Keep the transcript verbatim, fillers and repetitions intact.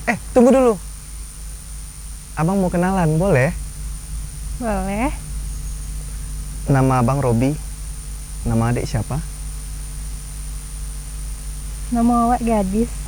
Eh, tunggu dulu. Abang mau kenalan, boleh? Boleh. Nama abang Robi. Nama adik siapa? Nama awak gadis.